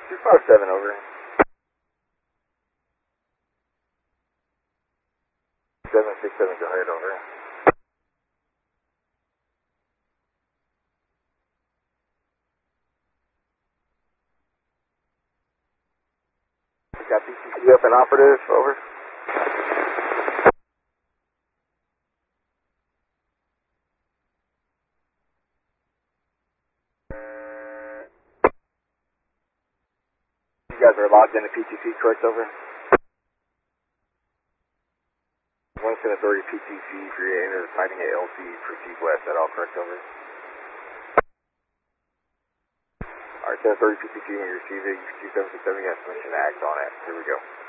257, over. 767, go ahead, over. Got PCC up and operative, over. You guys are logged into PTC, correct, over? Winston Authority PTC for your enter fighting at LC, proceed west, that all correct, over? Alright, 10 Authority PTC, when you receive it, you 2767, you have permission to act on it. Here we go.